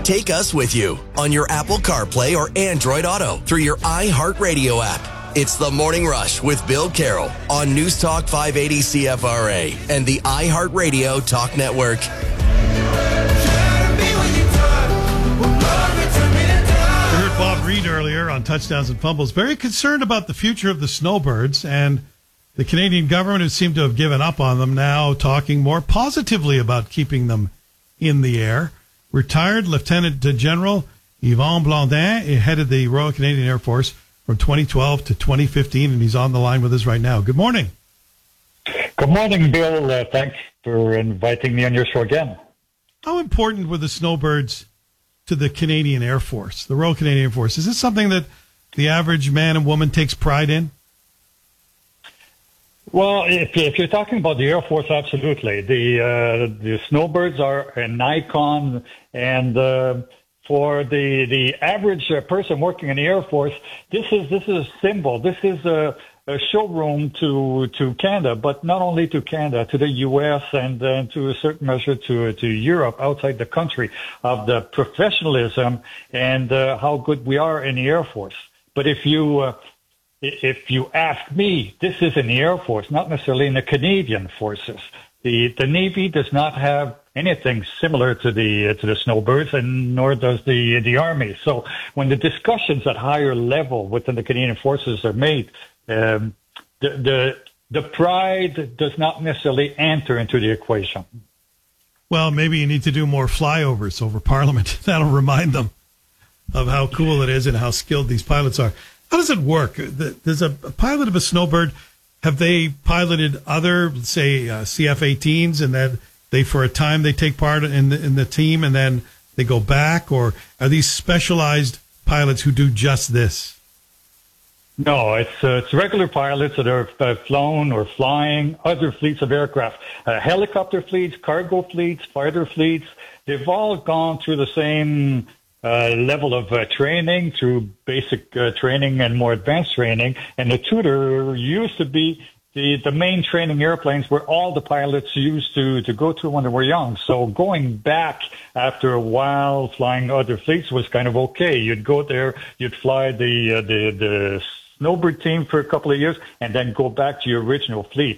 Take us with you on your Apple CarPlay or Android Auto through your iHeartRadio app. It's The Morning Rush with Bill Carroll on News Talk 580 CFRA and the iHeartRadio Talk Network. We heard Bob Reed earlier on Touchdowns and Fumbles, very concerned about the future of the snowbirds, and the Canadian government, who seemed to have given up on them, now talking more positively about keeping them in the air. Retired Lieutenant General Yvon Blondin headed the Royal Canadian Air Force from 2012 to 2015, and he's on the line with us right now. Good morning. Good morning, Bill. Thanks for inviting me on your show again. How important were the snowbirds to the Canadian Air Force, the Royal Canadian Air Force? Is this something that the average man and woman takes pride in? Well, if you're talking about the Air Force, absolutely. The snowbirds are an icon, and for the average person working in the Air Force, this is a symbol. This is a showroom to Canada, but not only to Canada, to the U.S. and to a certain measure to Europe, outside the country, of the professionalism and how good we are in the Air Force. But if you ask me, this is in the Air Force, not necessarily in the Canadian forces. The Navy does not have anything similar to the snowbirds, and nor does the Army. So when the discussions at higher level within the Canadian forces are made, the pride does not necessarily enter into the equation. Well, maybe you need to do more flyovers over Parliament. That'll remind them of how cool it is and how skilled these pilots are. How does it work? There's a pilot of a snowbird. Have they piloted other, say, CF-18s, and then for a time they take part in the team and then they go back? Or are these specialized pilots who do just this? No, it's regular pilots that are flown or flying other fleets of aircraft, helicopter fleets, cargo fleets, fighter fleets. They've all gone through the same level of training, through basic training and more advanced training. And the Tudor used to be the main training airplanes where all the pilots used to go to when they were young. So going back after a while, flying other fleets was kind of okay. You'd go there, you'd fly the snowbird team for a couple of years, and then go back to your original fleet.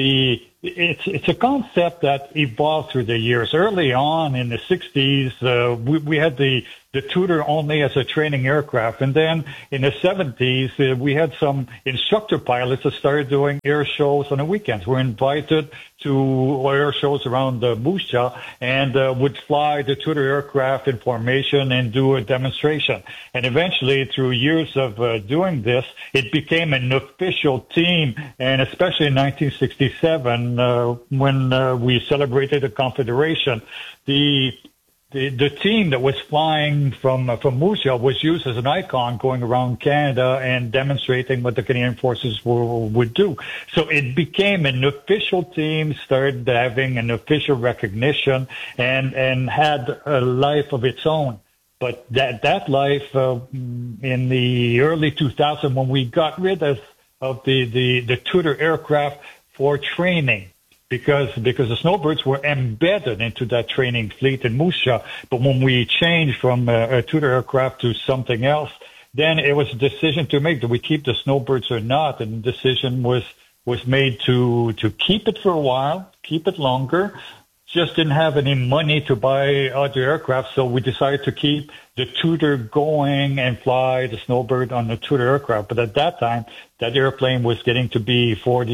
It's a concept that evolved through the years. Early on in the 60s, we had the Tudor only as a training aircraft. And then in the 70s, we had some instructor pilots that started doing air shows on the weekends. We're invited to air shows around Moose Jaw and would fly the Tudor aircraft in formation and do a demonstration. And eventually, through years of doing this, it became an official team. And especially in 1967, when we celebrated the Confederation, the team that was flying from Moose Jaw was used as an icon going around Canada and demonstrating what the Canadian forces would do. So it became an official team, started having an official recognition, and had a life of its own. But that life in the early 2000s, when we got rid of the Tudor aircraft for training, because the snowbirds were embedded into that training fleet in Moose Jaw. But when we changed from a Tudor aircraft to something else, then it was a decision to make. Do we keep the snowbirds or not? And the decision was made to keep it for a while, keep it longer. Just didn't have any money to buy other aircraft, so we decided to keep the Tudor going and fly the snowbird on the Tudor aircraft. But at that time, that airplane was getting to be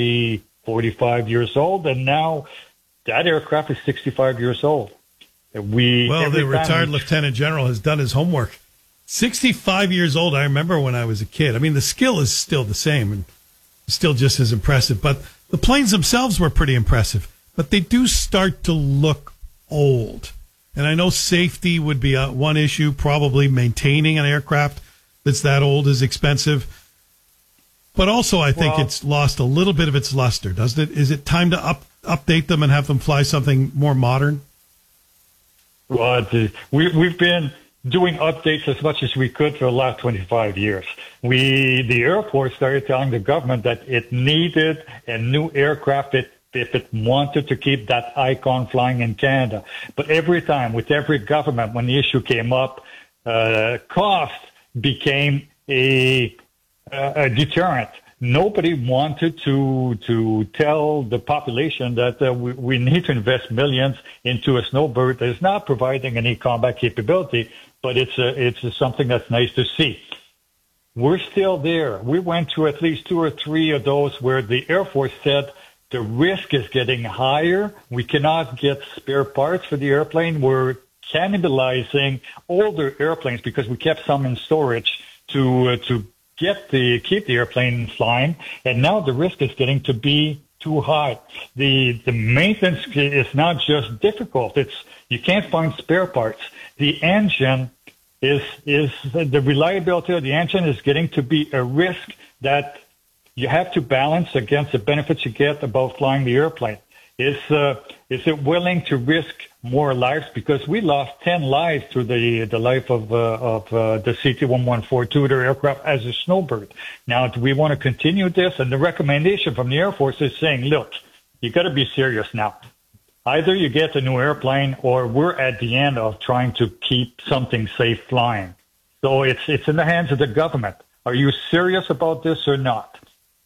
45 years old, and now that aircraft is 65 years old. The retired lieutenant general has done his homework. 65 years old. I remember when I was a kid. I mean, the skill is still the same and still just as impressive, but the planes themselves were pretty impressive. But they do start to look old. And I know safety would be one issue. Probably maintaining an aircraft that's that old is expensive. But also, I think it's lost a little bit of its luster, doesn't it? Is it time to update them and have them fly something more modern? Well, we've been doing updates as much as we could for the last 25 years. The Air Force started telling the government that it needed a new aircraft that if it wanted to keep that icon flying in Canada. But every time, with every government, when the issue came up, cost became a deterrent. Nobody wanted to tell the population that we need to invest millions into a snowbird that is not providing any combat capability, but it's something that's nice to see. We're still there. We went through at least 2 or 3 of those where the Air Force said the risk is getting higher. We cannot get spare parts for the airplane. We're cannibalizing older airplanes because we kept some in storage to keep the airplane flying, and now the risk is getting to be too high. The maintenance is not just difficult; you can't find spare parts. The engine is the reliability of the engine is getting to be a risk that you have to balance against the benefits you get about flying the airplane. Is it willing to risk more lives? Because we lost 10 lives through the life of the CT-114 Tudor aircraft as a snowbird. Now, do we want to continue this? And the recommendation from the Air Force is saying, look, you got to be serious now. Either you get a new airplane, or we're at the end of trying to keep something safe flying. So it's in the hands of the government. Are you serious about this or not?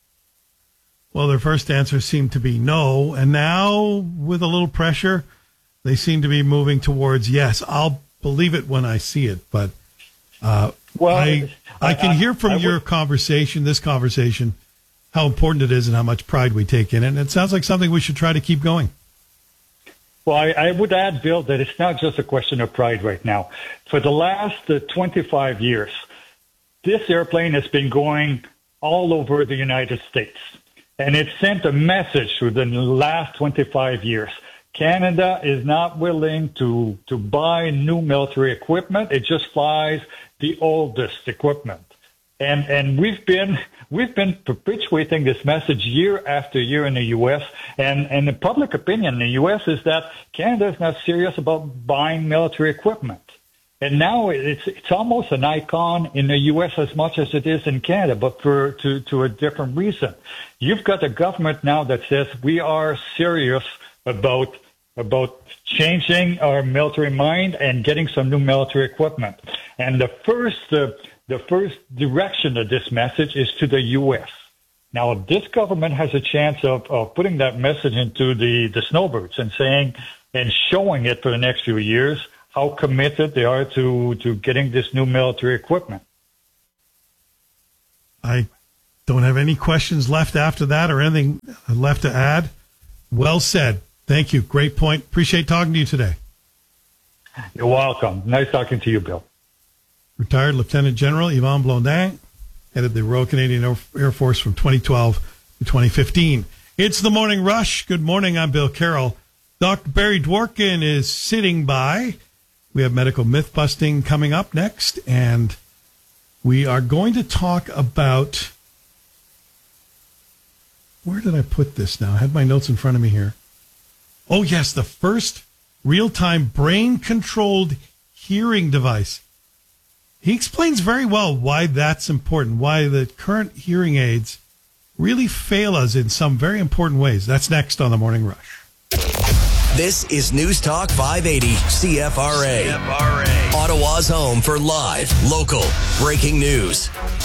Well, their first answer seemed to be no, and now, with a little pressure, they seem to be moving towards yes. I'll believe it when I see it, but I can hear from this conversation, how important it is and how much pride we take in it, and it sounds like something we should try to keep going. Well, I would add, Bill, that it's not just a question of pride right now. For the last 25 years, this airplane has been going all over the United States. And it sent a message through the last 25 years. Canada is not willing to buy new military equipment. It just flies the oldest equipment. And we've been perpetuating this message year after year in the U.S. And the public opinion in the U.S. is that Canada is not serious about buying military equipment. And now it's almost an icon in the U.S. as much as it is in Canada, but to a different reason. You've got a government now that says we are serious about changing our military mind and getting some new military equipment. And the first direction of this message is to the U.S. Now, this government has a chance of putting that message into the snowbirds and saying and showing it for the next few years how committed they are to getting this new military equipment. I don't have any questions left after that or anything left to add. Well said. Thank you. Great point. Appreciate talking to you today. You're welcome. Nice talking to you, Bill. Retired Lieutenant General Yvan Blondin headed the Royal Canadian Air Force from 2012 to 2015. It's the Morning Rush. Good morning. I'm Bill Carroll. Dr. Barry Dworkin is sitting by. We have medical myth-busting coming up next, and we are going to talk about... Where did I put this now? I had my notes in front of me here. Oh, yes, the first real-time brain-controlled hearing device. He explains very well why that's important, why the current hearing aids really fail us in some very important ways. That's next on The Morning Rush. This is News Talk 580 CFRA. Ottawa's home for live, local, breaking news.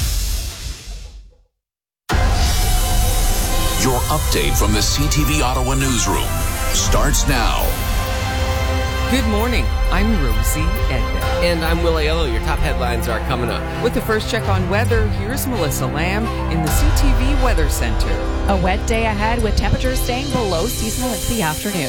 Your update from the CTV Ottawa newsroom starts now. Good morning. I'm Rosie Edna. And I'm Will Aiello. Your top headlines are coming up. With the first check on weather, here's Melissa Lamb in the CTV Weather Center. A wet day ahead with temperatures staying below seasonal into the afternoon.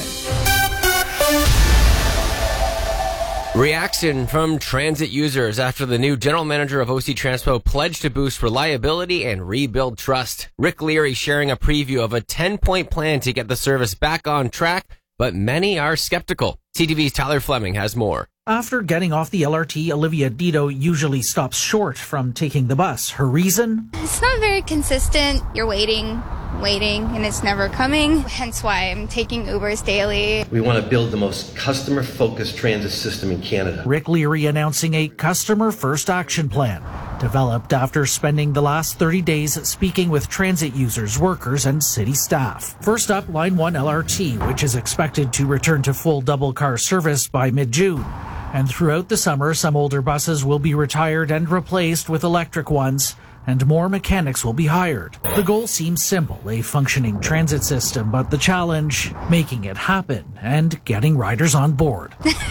Reaction from transit users after the new general manager of OC Transpo pledged to boost reliability and rebuild trust. Rick Leary sharing a preview of a 10-point plan to get the service back on track, but many are skeptical. CTV's Tyler Fleming has more. After getting off the LRT, Olivia Dito usually stops short from taking the bus. Her reason? It's not very consistent. You're waiting, and it's never coming. Hence why I'm taking Ubers daily. We want to build the most customer-focused transit system in Canada. Rick Leary announcing a customer-first action plan. developed after spending the last 30 days speaking with transit users, workers, and city staff. First up, Line 1 LRT, which is expected to return to full double-car service by mid-June. And throughout the summer, some older buses will be retired and replaced with electric ones, and more mechanics will be hired. The goal seems simple, a functioning transit system, but the challenge, making it happen and getting riders on board.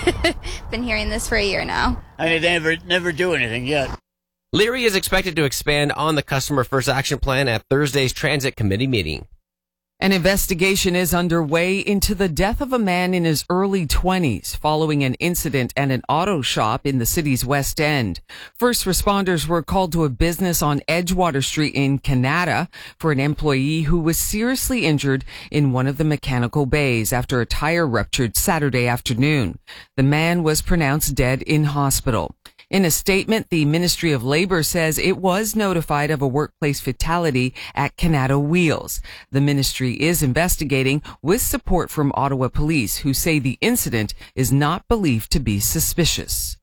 Been hearing this for a year now. I mean, they never do anything yet. Leary is expected to expand on the Customer First Action Plan at Thursday's Transit Committee meeting. An investigation is underway into the death of a man in his early 20s following an incident at an auto shop in the city's West End. First responders were called to a business on Edgewater Street in Canada for an employee who was seriously injured in one of the mechanical bays after a tire ruptured Saturday afternoon. The man was pronounced dead in hospital. In a statement, the Ministry of Labour says it was notified of a workplace fatality at Canada Wheels. The ministry is investigating with support from Ottawa police, who say the incident is not believed to be suspicious.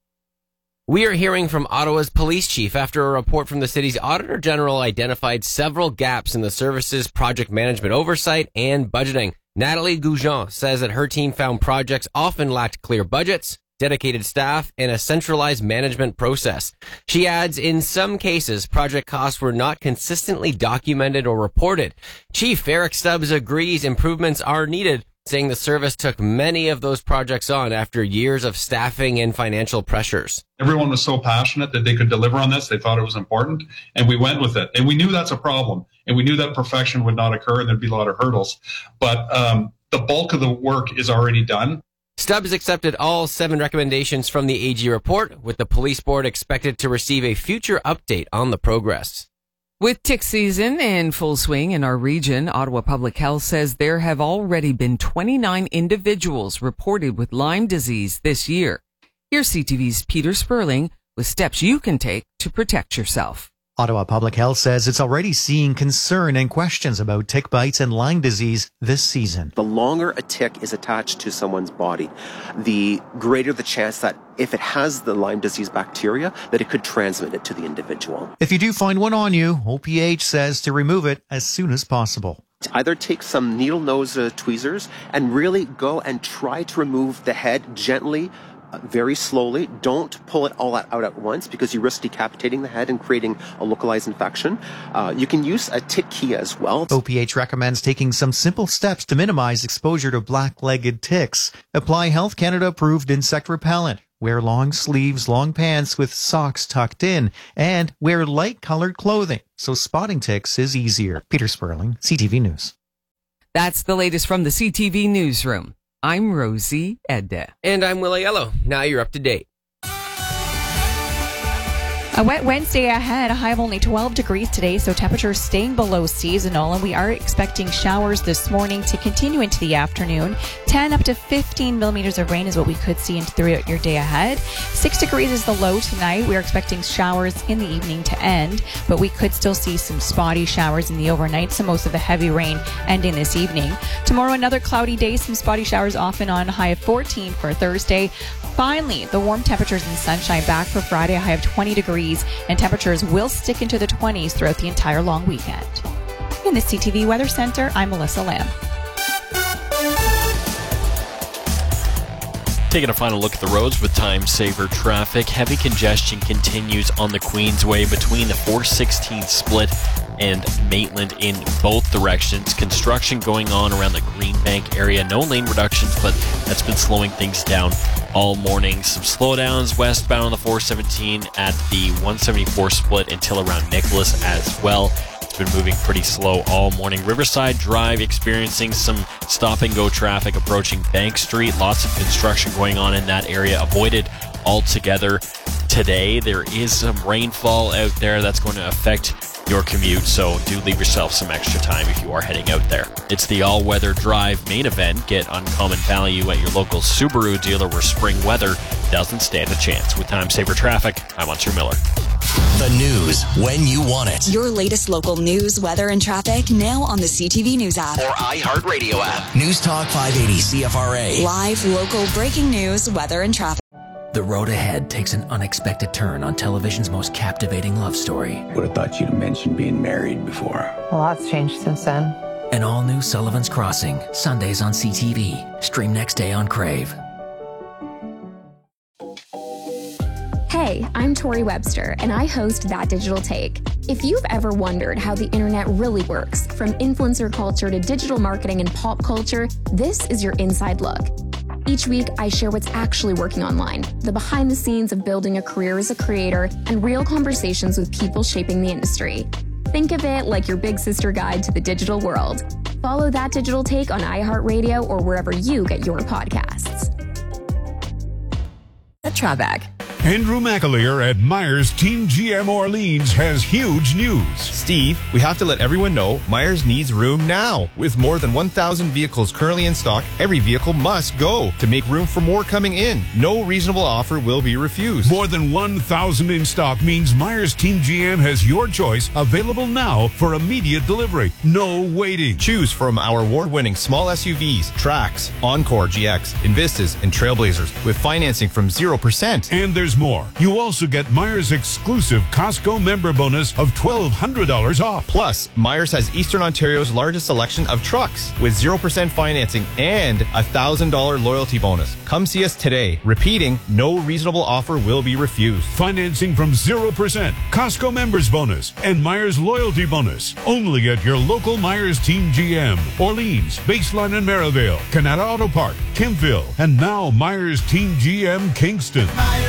We are hearing from Ottawa's police chief after a report from the city's Auditor General identified several gaps in the service's project management oversight and budgeting. Natalie Goujon says that her team found projects often lacked clear budgets, dedicated staff, and a centralized management process. She adds, in some cases, project costs were not consistently documented or reported. Chief Eric Stubbs agrees improvements are needed, saying the service took many of those projects on after years of staffing and financial pressures. Everyone was so passionate that they could deliver on this. They thought it was important, and we went with it. And we knew that's a problem, and we knew that perfection would not occur, and there'd be a lot of hurdles. But the bulk of the work is already done. Stubbs accepted all 7 recommendations from the AG report, with the police board expected to receive a future update on the progress. With tick season in full swing in our region, Ottawa Public Health says there have already been 29 individuals reported with Lyme disease this year. Here's CTV's Peter Sperling with steps you can take to protect yourself. Ottawa Public Health says it's already seeing concern and questions about tick bites and Lyme disease this season. The longer a tick is attached to someone's body, the greater the chance that if it has the Lyme disease bacteria, that it could transmit it to the individual. If you do find one on you, OPH says to remove it as soon as possible. Either take some needle nose tweezers and really go and try to remove the head gently, very slowly. Don't pull it all out at once because you risk decapitating the head and creating a localized infection. You can use a tick key as well. OPH recommends taking some simple steps to minimize exposure to black-legged ticks. Apply Health Canada approved insect repellent. Wear long sleeves, long pants with socks tucked in, and wear light-colored clothing so spotting ticks is easier. Peter Sperling, CTV News. That's the latest from the CTV Newsroom. I'm Rosie Edda. And I'm Will Yellow. Now you're up to date. A wet Wednesday ahead, a high of only 12 degrees today, so temperatures staying below seasonal, and we are expecting showers this morning to continue into the afternoon. 10 up to 15 millimeters of rain is what we could see throughout your day ahead. 6 degrees is the low tonight. We're expecting showers in the evening to end, but we could still see some spotty showers in the overnight, so most of the heavy rain ending this evening. Tomorrow, another cloudy day, some spotty showers off and on, high of 14 for Thursday. Finally, the warm temperatures and sunshine back for Friday, a high of 20 degrees, and temperatures will stick into the 20s throughout the entire long weekend. In the CTV Weather Center, I'm Melissa Lamb. Taking a final look at the roads with time saver traffic. Heavy congestion continues on the Queensway between the 416 split and Maitland in both directions. Construction going on around the Greenbank area. No lane reductions, but that's been slowing things down all morning. Some slowdowns westbound on the 417 at the 174 split until around Nicholas as well. It's been moving pretty slow all morning. Riverside Drive experiencing some stop-and-go traffic approaching Bank Street. Lots of construction going on in that area. Avoided altogether today. There is some rainfall out there that's going to affect your commute, so do leave yourself some extra time if you are heading out there. It's the all-weather drive main event. Get uncommon value at your local Subaru dealer where spring weather doesn't stand a chance. With time saver traffic, I'm Monsieur Miller. The news when you want it. Your latest local news, weather, and traffic now on the CTV News app or iHeartRadio app. News Talk 580 CFRA. Live, local, breaking news, weather, and traffic. The road ahead takes an unexpected turn on television's most captivating love story. Would have thought you'd have mentioned being married before. A lot's changed since then. An all-new Sullivan's Crossing, Sundays on CTV. Stream next day on Crave. Hey, I'm Tori Webster, and I host That Digital Take. If you've ever wondered how the internet really works, from influencer culture to digital marketing and pop culture, this is your inside look. Each week, I share what's actually working online, the behind the scenes of building a career as a creator, and real conversations with people shaping the industry. Think of it like your big sister guide to the digital world. Follow That Digital Take on iHeartRadio or wherever you get your podcasts. Tetra-Bag. Andrew McAleer at Myers Team GM Orleans has huge news. Steve, we have to let everyone know Myers needs room now. With more than 1,000 vehicles currently in stock, every vehicle must go. To make room for more coming in, no reasonable offer will be refused. More than 1,000 in stock means Myers Team GM has your choice available now for immediate delivery. No waiting. Choose from our award-winning small SUVs, Trax, Encore GX, Invistas, and Trailblazers with financing from 0%. And there's more. You also get Myers' exclusive Costco member bonus of $1,200 off. Plus, Myers has Eastern Ontario's largest selection of trucks with 0% financing and a $1,000 loyalty bonus. Come see us today. Repeating, no reasonable offer will be refused. Financing from 0%, Costco members bonus, and Myers loyalty bonus. Only at your local Myers Team GM, Orleans, Baseline and Merivale, Canada Auto Park, Kempville, and now Myers Team GM Kingston.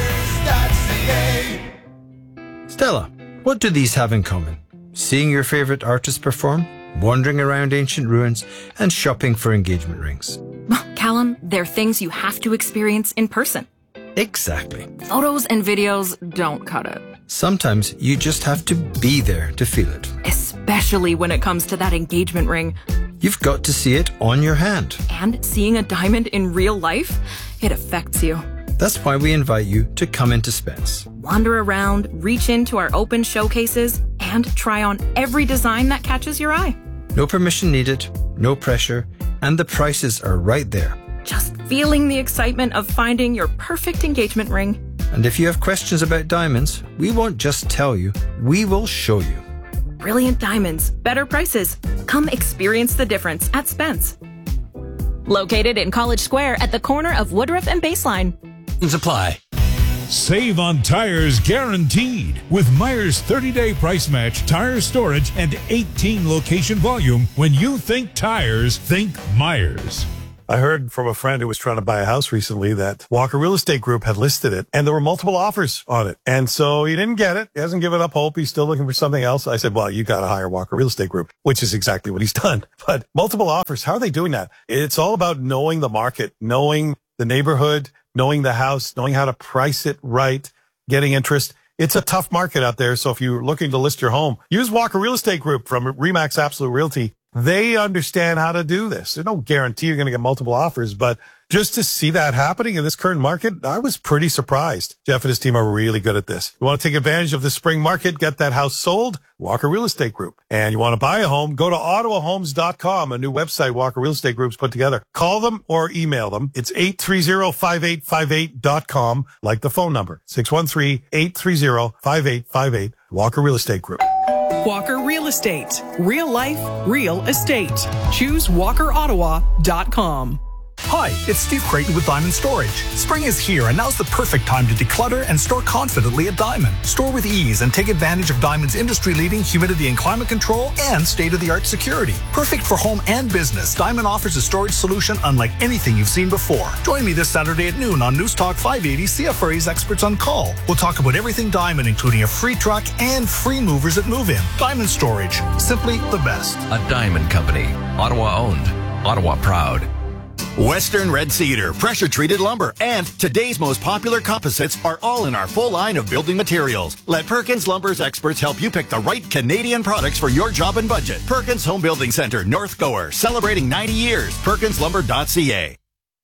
Stella, what do these have in common? Seeing your favorite artist perform, wandering around ancient ruins, and shopping for engagement rings. Callum, they're things you have to experience in person. Exactly. Photos and videos don't cut it. Sometimes you just have to be there to feel it. Especially when it comes to that engagement ring. You've got to see it on your hand. And seeing a diamond in real life, it affects you. That's why we invite you to come into Spence. Wander around, reach into our open showcases, and try on every design that catches your eye. No permission needed, no pressure, and the prices are right there. Just feeling the excitement of finding your perfect engagement ring. And if you have questions about diamonds, we won't just tell you, we will show you. Brilliant diamonds, better prices. Come experience the difference at Spence. Located in College Square at the corner of Woodruff and Baseline. Apply. Save on tires guaranteed with Myers 30-day price match, tire storage, and 18 location volume. When you think tires, think Myers. I heard from a friend who was trying to buy a house recently that Walker Real Estate Group had listed it and there were multiple offers on it. And so he didn't get it. He hasn't given up hope. He's still looking for something else. I said, well, you got to hire Walker Real Estate Group, which is exactly what he's done. But multiple offers, how are they doing that? It's all about knowing the market, knowing the neighborhood, knowing the house, knowing how to price it right, getting interest. It's a tough market out there. So if you're looking to list your home, use Walker Real Estate Group from Remax Absolute Realty. They understand how to do this. There's no guarantee you're going to get multiple offers, but just to see that happening in this current market, I was pretty surprised. Jeff and his team are really good at this. You want to take advantage of the spring market, get that house sold? Walker Real Estate Group. And you want to buy a home? Go to OttawaHomes.com, a new website Walker Real Estate Group's put together. Call them or email them. It's 830-5858.com, like the phone number, 613-830-5858, Walker Real Estate Group. Walker Real Estate. Real life, real estate. Choose WalkerOttawa.com. Hi, it's Steve Creighton with Diamond Storage. Spring is here and now's the perfect time to declutter and store confidently at Diamond. Store with ease and take advantage of Diamond's industry-leading humidity and climate control and state-of-the-art security. Perfect for home and business, Diamond offers a storage solution unlike anything you've seen before. Join me this Saturday at noon on News Talk 580 CFRA's Experts on Call. We'll talk about everything Diamond, including a free truck and free movers at move-in. Diamond Storage, simply the best. A Diamond Company, Ottawa owned, Ottawa proud. Western Red Cedar, pressure-treated lumber, and today's most popular composites are all in our full line of building materials. Let Perkins Lumber's experts help you pick the right Canadian products for your job and budget. Perkins Home Building Center, North Gower, celebrating 90 years. PerkinsLumber.ca.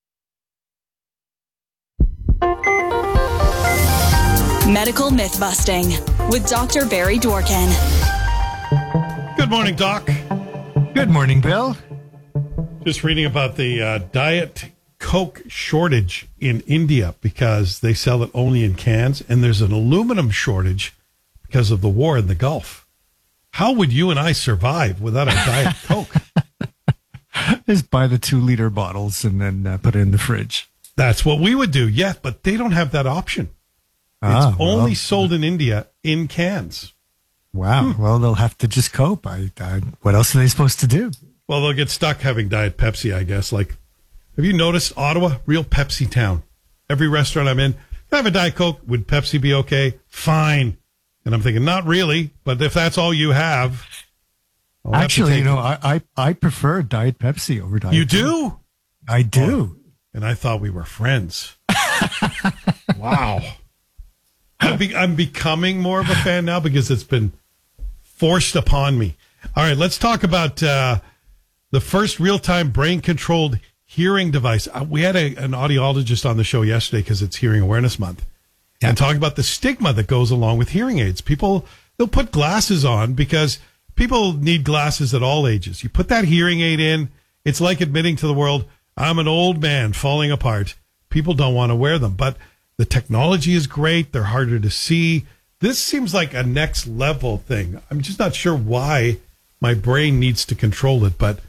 Medical Myth-Busting with Dr. Barry Dworkin. Good morning, Doc. Good morning, Bill. Just reading about the Diet Coke shortage in India because they sell it only in cans, and there's an aluminum shortage because of the war in the Gulf. How would you and I survive without a Diet Coke? Just buy the 2-liter bottles and then put it in the fridge. That's what we would do, yes, but they don't have that option. It's only sold in India in cans. Wow. Well, they'll have to just cope. What else are they supposed to do? Well, they'll get stuck having Diet Pepsi, I guess. Like, have you noticed Ottawa? Real Pepsi town. Every restaurant I'm in, can I have a Diet Coke? Would Pepsi be okay? Fine. And I'm thinking, not really, but if that's all you have. Actually, I prefer Diet Pepsi over Diet Coke. You do? I do. And I thought we were friends. Wow. I'm becoming more of a fan now because it's been forced upon me. All right, let's talk about the first real-time brain-controlled hearing device. We had an audiologist on the show yesterday because it's Hearing Awareness Month. And talking about the stigma that goes along with hearing aids. People, they'll put glasses on because people need glasses at all ages. You put that hearing aid in, it's like admitting to the world, I'm an old man falling apart. People don't want to wear them. But the technology is great. They're harder to see. This seems like a next level thing. I'm just not sure why my brain needs to control it. But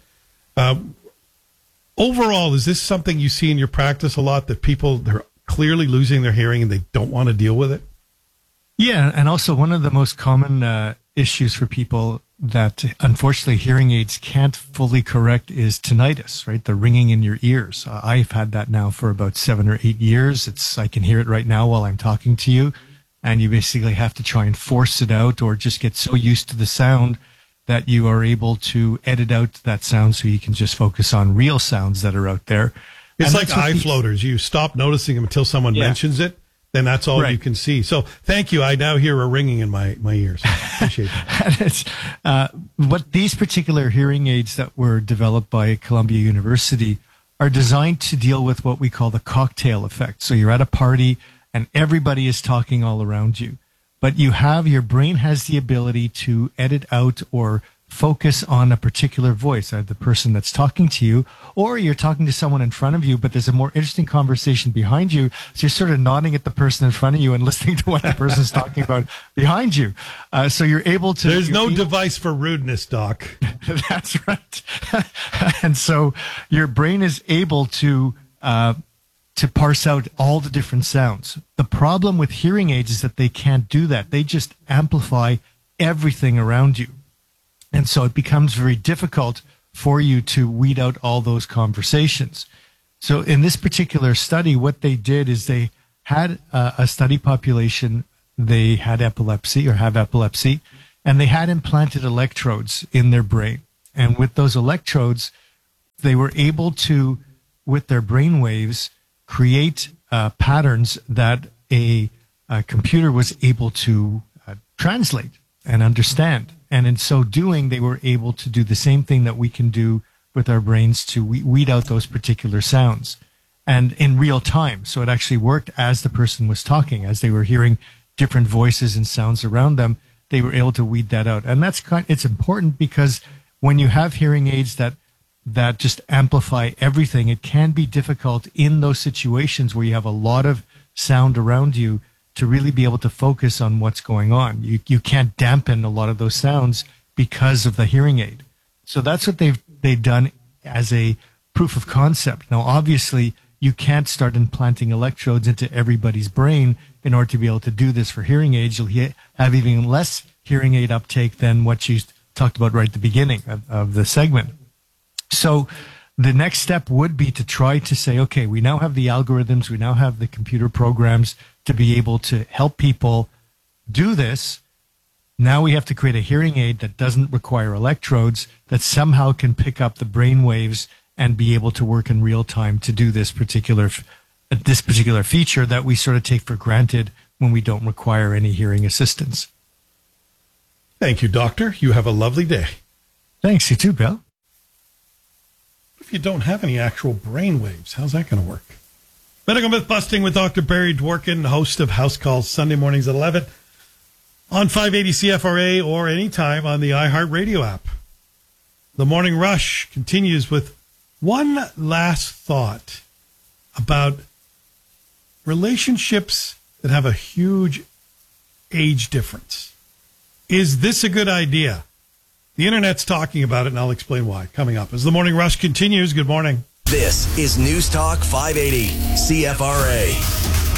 overall, is this something you see in your practice a lot, that people, they're clearly losing their hearing and they don't want to deal with it? Yeah, and also one of the most common issues for people that unfortunately hearing aids can't fully correct is tinnitus, right? The ringing in your ears. I've had that now for about 7 or 8 years. I can hear it right now while I'm talking to you, and you basically have to try and force it out or just get so used to the sound that you are able to edit out that sound so you can just focus on real sounds that are out there. It's like eye floaters. You stop noticing them until someone mentions it, then that's all you can see. So thank you. I now hear a ringing in my ears. Appreciate that. What these particular hearing aids that were developed by Columbia University are designed to deal with what we call the cocktail effect. So you're at a party and everybody is talking all around you, but your brain has the ability to edit out or focus on a particular voice, either the person that's talking to you, or you're talking to someone in front of you, but there's a more interesting conversation behind you. So you're sort of nodding at the person in front of you and listening to what the person's talking about behind you. So you're able to... There's no device for rudeness, Doc. That's right. And so your brain is able to parse out all the different sounds. The problem with hearing aids is that they can't do that. They just amplify everything around you. And so it becomes very difficult for you to weed out all those conversations. So in this particular study, what they did is they had a study population. They had epilepsy or have epilepsy, and they had implanted electrodes in their brain. And with those electrodes, they were able to, with their brain waves, create patterns that a computer was able to translate and understand. And in so doing, they were able to do the same thing that we can do with our brains to weed out those particular sounds. And in real time. So it actually worked as the person was talking, as they were hearing different voices and sounds around them, they were able to weed that out. And it's important because when you have hearing aids that just amplify everything, it can be difficult in those situations where you have a lot of sound around you to really be able to focus on what's going on. You can't dampen a lot of those sounds because of the hearing aid. So that's what they've done as a proof of concept. Now, obviously, you can't start implanting electrodes into everybody's brain in order to be able to do this for hearing aids. You'll have even less hearing aid uptake than what you talked about right at the beginning of the segment. So the next step would be to try to say, okay, we now have the algorithms, we now have the computer programs to be able to help people do this. Now we have to create a hearing aid that doesn't require electrodes, that somehow can pick up the brain waves and be able to work in real time to do this particular feature that we sort of take for granted when we don't require any hearing assistance. Thank you, Doctor. You have a lovely day. Thanks. You too, Bill. If you don't have any actual brain waves, how's that going to work? Medical Myth Busting with Dr. Barry Dworkin, host of House Calls Sunday mornings at 11 on 580 CFRA or anytime on the iHeartRadio app. The Morning Rush continues with one last thought. about relationships that have a huge age difference. Is this a good idea? The internet's talking about it, and I'll explain why. Coming up as the Morning Rush continues. Good morning. This is News Talk 580 CFRA.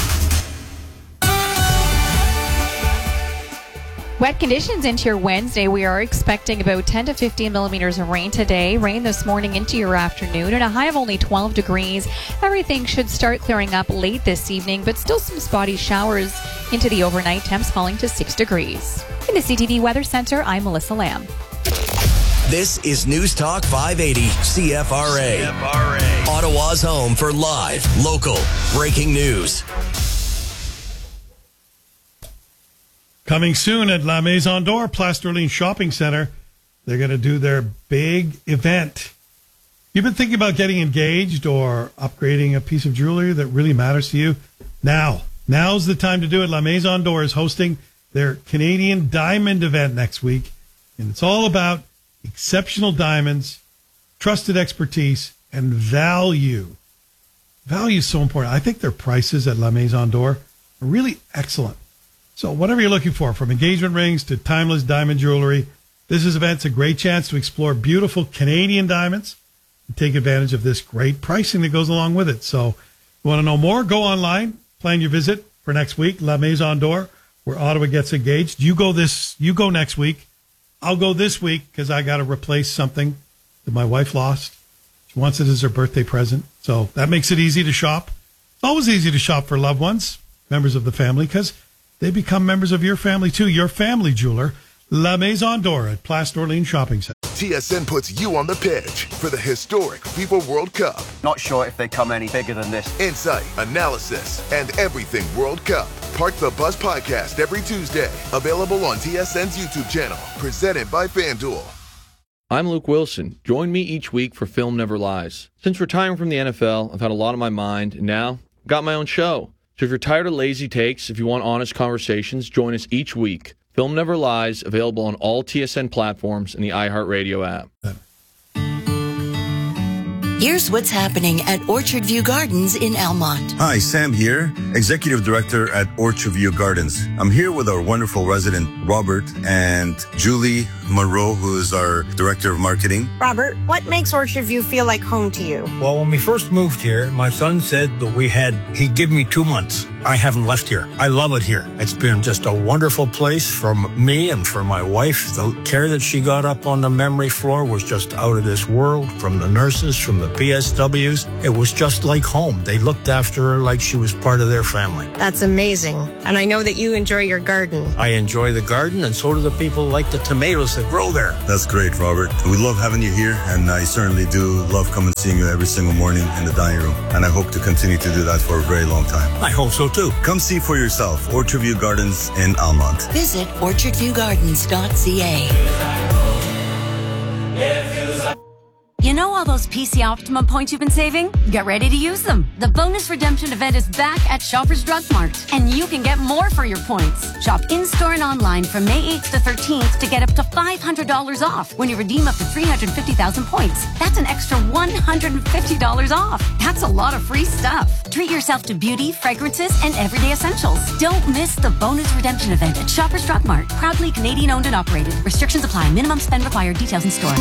Wet conditions into your Wednesday. We are expecting about 10 to 15 millimeters of rain today. Rain this morning into your afternoon, and a high of only 12 degrees. Everything should start clearing up late this evening, but still some spotty showers into the overnight. Temps falling to 6 degrees. In the CTV Weather Center, I'm Melissa Lamb. This is News Talk 580 CFRA. Ottawa's home for live, local, breaking news. Coming soon at La Maison d'Or, Place d'Orléans Shopping Center, they're going to do their big event. You've been thinking about getting engaged or upgrading a piece of jewelry that really matters to you? Now's the time to do it. La Maison d'Or is hosting their Canadian Diamond event next week, and it's all about exceptional diamonds, trusted expertise, and value. Value is so important. I think their prices at La Maison d'Or are really excellent. So whatever you're looking for, from engagement rings to timeless diamond jewelry, this event's a great chance to explore beautiful Canadian diamonds and take advantage of this great pricing that goes along with it. So if you want to know more, go online, plan your visit for next week, La Maison d'Or, where Ottawa gets engaged. You go next week. I'll go this week because I got to replace something that my wife lost. She wants it as her birthday present. So that makes it easy to shop. It's always easy to shop for loved ones, members of the family, because they become members of your family, too. Your family jeweler, La Maison d'Or at Place d'Orléans Shopping Center. TSN puts you on the pitch for the historic FIFA World Cup. Not sure if they come any bigger than this. Insight, analysis, and everything World Cup. Park the Bus podcast every Tuesday. Available on TSN's YouTube channel. Presented by FanDuel. I'm Luke Wilson. Join me each week for Film Never Lies. Since retiring from the NFL, I've had a lot on my mind, and now I've got my own show. So if you're tired of lazy takes, if you want honest conversations, join us each week. Film Never Lies, available on all TSN platforms and the iHeartRadio app. Here's what's happening at Orchard View Gardens in Almont. Hi, Sam here, Executive Director at Orchard View Gardens. I'm here with our wonderful resident, Robert, and Julie Monroe, who is our Director of Marketing. Robert, what makes Orchard View feel like home to you? Well, when we first moved here, my son said that he'd give me 2 months. I haven't left here. I love it here. It's been just a wonderful place for me and for my wife. The care that she got up on the memory floor was just out of this world, from the nurses, from the PSWs. It was just like home. They looked after her like she was part of their family. That's amazing. And I know that you enjoy your garden. I enjoy the garden, and so do the people like the tomatoes that grow there. That's great, Robert. We love having you here, and I certainly do love coming seeing you every single morning in the dining room. And I hope to continue to do that for a very long time. I hope so too. Come see for yourself. Orchard View Gardens in Almont. Visit orchardviewgardens.ca. You know all those PC Optimum points you've been saving? Get ready to use them. The bonus redemption event is back at Shoppers Drug Mart, and you can get more for your points. Shop in-store and online from May 8th to 13th to get up to $500 off when you redeem up to 350,000 points. That's an extra $150 off. That's a lot of free stuff. Treat yourself to beauty, fragrances, and everyday essentials. Don't miss the bonus redemption event at Shoppers Drug Mart. Proudly Canadian owned and operated. Restrictions apply. Minimum spend required. Details in store.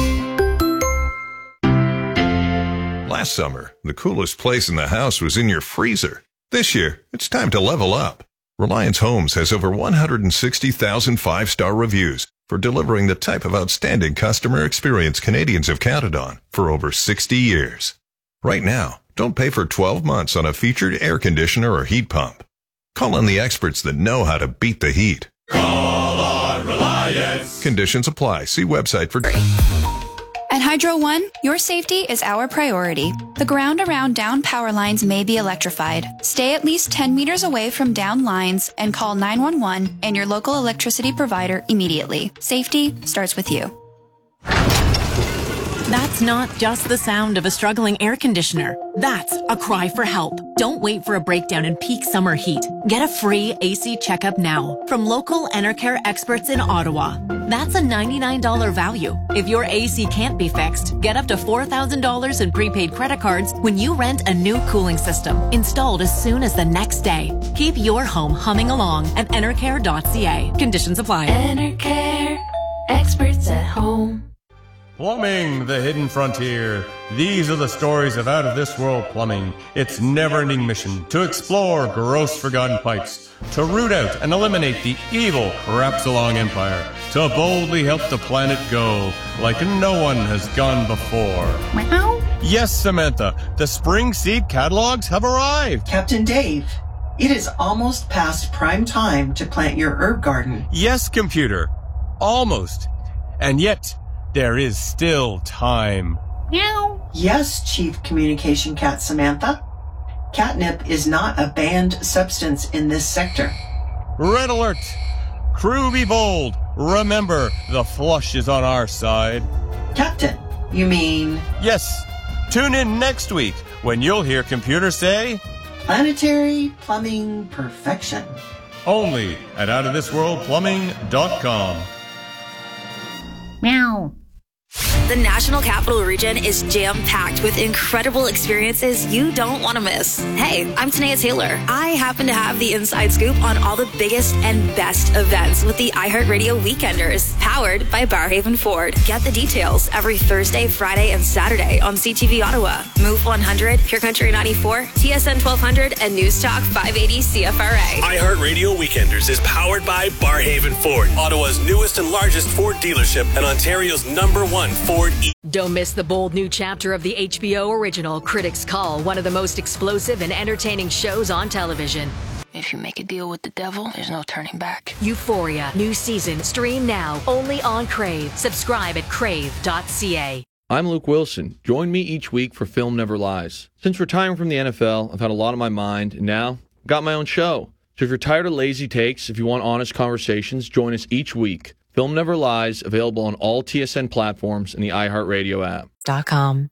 Last summer, the coolest place in the house was in your freezer. This year, it's time to level up. Reliance Homes has over 160,000 five-star reviews for delivering the type of outstanding customer experience Canadians have counted on for over 60 years. Right now, don't pay for 12 months on a featured air conditioner or heat pump. Call on the experts that know how to beat the heat. Call on Reliance. Conditions apply. See website for... At Hydro One, your safety is our priority. The ground around down power lines may be electrified. Stay at least 10 meters away from down lines and call 911 and your local electricity provider immediately. Safety starts with you. That's not just the sound of a struggling air conditioner. That's a cry for help. Don't wait for a breakdown in peak summer heat. Get a free AC checkup now from local Enercare experts in Ottawa. That's a $99 value. If your AC can't be fixed, get up to $4,000 in prepaid credit cards when you rent a new cooling system installed as soon as the next day. Keep your home humming along at enercare.ca. Conditions apply. Enercare, experts at home. Plumbing, the hidden frontier. These are the stories of out-of-this-world plumbing. Its never-ending mission to explore gross forgotten pipes, to root out and eliminate the evil Crapsalong Empire, to boldly help the planet go like no one has gone before. Meow. Yes, Samantha, the spring seed catalogs have arrived. Captain Dave, it is almost past prime time to plant your herb garden. Yes, computer, almost. And yet, there is still time. Meow. Yes, Chief Communication Cat Samantha. Catnip is not a banned substance in this sector. Red alert! Crew be bold. Remember, the flush is on our side. Captain, you mean? Yes. Tune in next week when you'll hear computers say, Planetary Plumbing Perfection. Only at outofthisworldplumbing.com. Meow. The National Capital Region is jam-packed with incredible experiences you don't want to miss. Hey, I'm Tanea Taylor. I happen to have the inside scoop on all the biggest and best events with the iHeartRadio Weekenders, powered by Barrhaven Ford. Get the details every Thursday, Friday, and Saturday on CTV Ottawa, Move 100, Pure Country 94, TSN 1200, and News Talk 580 CFRA. iHeartRadio Weekenders is powered by Barrhaven Ford, Ottawa's newest and largest Ford dealership and Ontario's #1 Ford. Don't miss the bold new chapter of the HBO original Critics' Call, one of the most explosive and entertaining shows on television. If you make a deal with the devil, there's no turning back. Euphoria, new season, stream now, only on Crave. Subscribe at crave.ca. I'm Luke Wilson. Join me each week for Film Never Lies. Since retiring from the NFL, I've had a lot on my mind, and now I've got my own show. So if you're tired of lazy takes, if you want honest conversations, join us each week. Film Never Lies, available on all TSN platforms and the iHeartRadio app. .com.